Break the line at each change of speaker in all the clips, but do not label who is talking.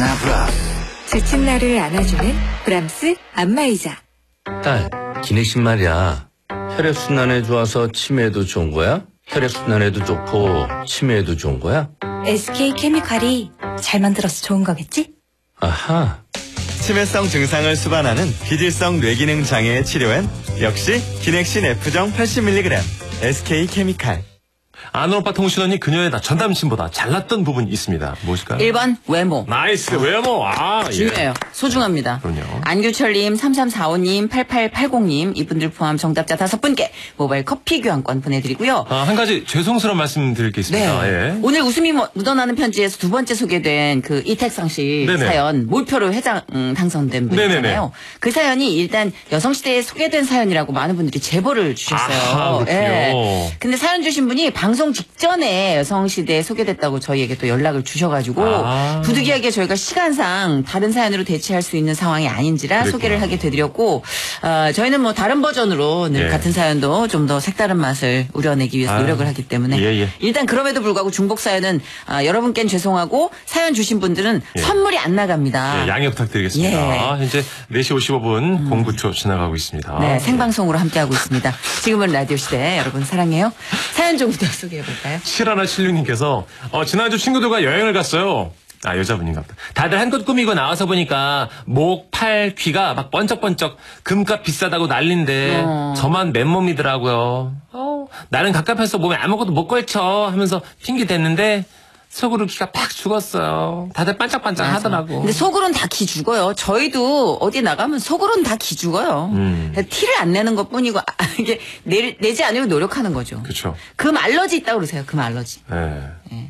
지친 나를 안아주는 브람스 안마의자.
딸, 기내식 말이야. 혈액순환에 좋아서 치매에도 좋은 거야? 혈액순환에도 좋고 치매에도 좋은 거야?
SK 케미칼이 잘 만들어서 좋은 거겠지?
아하.
치매성 증상을 수반하는 비질성 뇌기능 장애의 치료엔 역시 기넥신 F정 80mg SK 케미칼.
아는 오빠 통신원이 그녀의 전남친보다 잘났던 부분이 있습니다. 무엇일까요?
1번 외모.
나이스 외모.
중요해요.
예.
소중합니다.
그럼요.
안규철님, 3345님, 8880님 이분들 포함 정답자 5분께 모바일 커피 교환권 보내드리고요.
한 가지 죄송스러운 말씀 드릴 게 있습니다.
네.
예.
오늘 웃음이 묻어나는 편지에서 두 번째 소개된 그 이택상 씨
네네.
사연 몰표로 회장 당선된 분이잖아요.
네네네.
그 사연이 일단 여성시대에 소개된 사연이라고 많은 분들이 제보를 주셨어요.
아하, 그렇군요.
예. 근데 사연 주신 분이 방송 직전에 여성시대에 소개됐다고 저희에게 또 연락을 주셔가지고 부득이하게 저희가 시간상 다른 사연으로 대체할 수 있는 상황이 아닌지라
그랬구나.
소개를 하게 되드렸고 저희는 뭐 다른 버전으로 늘
예.
같은 사연도 좀 더 색다른 맛을 우려내기 위해서 노력을 하기 때문에
예.
일단 그럼에도 불구하고 중복 사연은 여러분께는 죄송하고 사연 주신 분들은
예.
선물이 안 나갑니다.
예, 양해 부탁드리겠습니다.
예.
현재 4시 55분 09초 지나가고 있습니다.
네, 생방송으로 함께하고 있습니다. 지금은 라디오 시대 여러분 사랑해요. 사연 좀 더 소개해볼까요?
7176님께서 지난주 친구들과 여행을 갔어요. 여자분인가 보다. 다들 한껏 꾸미고 나와서 보니까 목, 팔, 귀가 막 번쩍번쩍 금값 비싸다고 난린데 저만 맨몸이더라고요. 나는 갑갑해서 몸에 아무것도 못 걸쳐 하면서 핑계 댔는데 속으로 기가 팍 죽었어요. 다들 반짝반짝 하더라고.
근데 속으로는 다 기 죽어요. 저희도 어디 나가면 속으로는 다 기 죽어요. 티를 안 내는 것 뿐이고 이게 내지 않으려고 노력하는 거죠.
그렇죠.
금 알러지 있다고 그러세요. 금 알러지.
네.
네.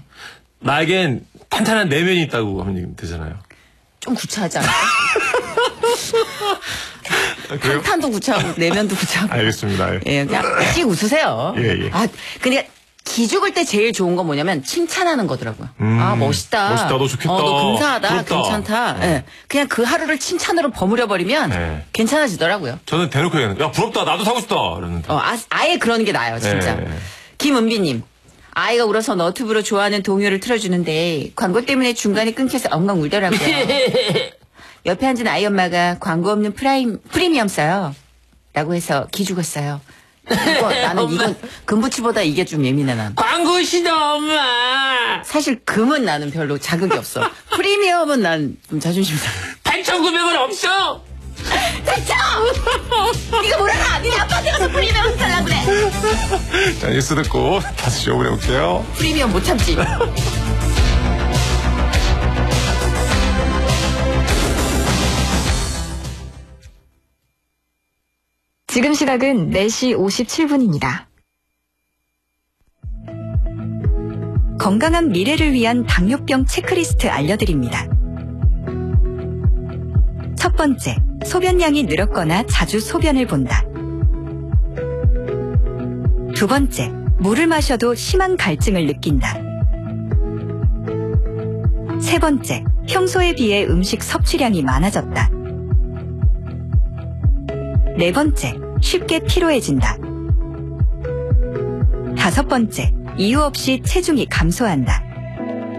나에겐 탄탄한 내면이 있다고 하면 되잖아요.
좀 구차하지 않아요?
그래요?
탄탄도 구차하고 내면도 구차하고.
알겠습니다.
예, 그냥 씩 웃으세요.
예.
근데 기죽을 때 제일 좋은 건 뭐냐면 칭찬하는 거더라고요. 멋있다.
멋있다, 너 좋겠다.
너 근사하다.
부럽다.
괜찮다. 예. 그냥 그 하루를 칭찬으로 버무려버리면
네.
괜찮아지더라고요.
저는 대놓고 얘기하는 야 부럽다 나도 사고 싶다 이러는데.
아예 그러는 게 나아요, 진짜.
네.
김은비님. 아이가 울어서 너튜브로 좋아하는 동요를 틀어주는데 광고 때문에 중간에 끊겨서 엉엉 울더라고요. 옆에 앉은 아이 엄마가 광고 없는 프리미엄 써요. 라고 해서 기죽었어요. 나는 이건 금부치보다 이게 좀 예민해 난.
광고 싫어, 엄마.
사실 금은 나는 별로 자극이 없어. 프리미엄은 난 좀 자존심 상해.
8,900원 없어.
됐죠? 네가 뭐라나? 니네 아빠한테 가서 프리미엄 살라 그래.
자 뉴스 듣고 다시 쇼 보내볼게요.
프리미엄 못 참지.
지금 시각은 4시 57분입니다. 건강한 미래를 위한 당뇨병 체크리스트 알려드립니다. 첫 번째, 소변량이 늘었거나 자주 소변을 본다. 두 번째, 물을 마셔도 심한 갈증을 느낀다. 세 번째, 평소에 비해 음식 섭취량이 많아졌다. 네 번째, 쉽게 피로해진다. 다섯 번째, 이유 없이 체중이 감소한다.